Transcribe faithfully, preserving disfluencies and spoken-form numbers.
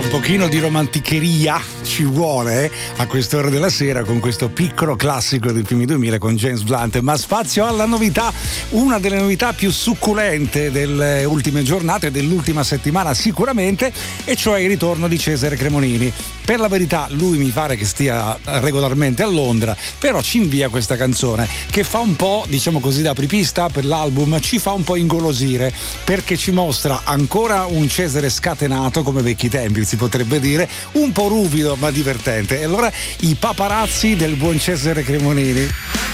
un pochino di romanticheria ci vuole a quest'ora della sera con questo piccolo classico dei primi duemila con James Blunt, ma spazio alla novità, una delle novità più succulente delle ultime giornate, dell'ultima settimana sicuramente, e cioè il ritorno di Cesare Cremonini. Per la verità lui mi pare che stia regolarmente a Londra, però ci invia questa canzone che fa un po', diciamo così, da apripista per l'album, ci fa un po' ingolosire perché ci mostra ancora un Cesare scatenato come vecchi tempi, si potrebbe dire, un po' ruvido ma divertente. E allora i paparazzi del buon Cesare Cremonini.